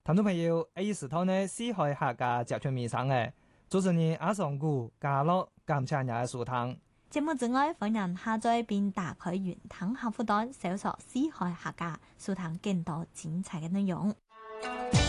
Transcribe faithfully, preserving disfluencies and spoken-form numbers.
聽眾朋友，呢時套呢四海客家集團面上嘅主持人阿尚古加樂感謝日收聽。 節目之外，歡迎下載並打開雲聽客戶端，搜索四海客家，收聽更多精彩嘅內容。